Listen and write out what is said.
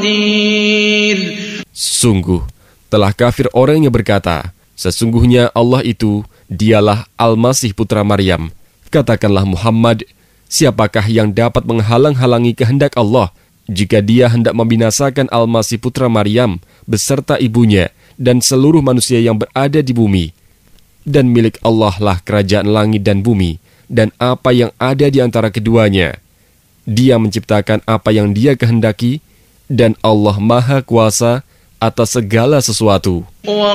Sungguh, telah kafir orang yang berkata, sesungguhnya Allah itu, dialah Al-Masih putra Maryam. Katakanlah Muhammad, siapakah yang dapat menghalang-halangi kehendak Allah jika dia hendak membinasakan Al-Masih putra Maryam beserta ibunya dan seluruh manusia yang berada di bumi? Dan milik Allah lah kerajaan langit dan bumi, dan apa yang ada di antara keduanya. Dia menciptakan apa yang Dia kehendaki, dan Allah Maha Kuasa atas segala sesuatu.